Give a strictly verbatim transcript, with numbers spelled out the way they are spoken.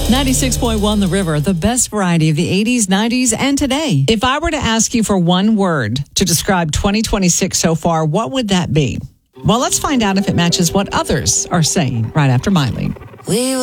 ninety-six point one The River, the best variety of the eighties, nineties, and today. If I were to ask you for one word to describe twenty twenty-six so far, what would that be? Well, let's find out if it matches what others are saying right after Miley. We